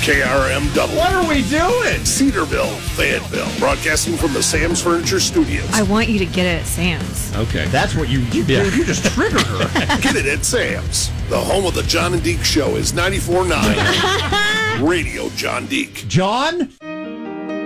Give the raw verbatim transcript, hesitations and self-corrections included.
K R M W. What are we doing? Cedarville, Fayetteville. Broadcasting from the Sam's Furniture Studios. I want you to get it at Sam's. Okay. That's what you, you Yeah. dude, you just triggered her. Get it at Sam's. The home of the John and Deke Show is ninety-four point nine. Radio John Deke. John?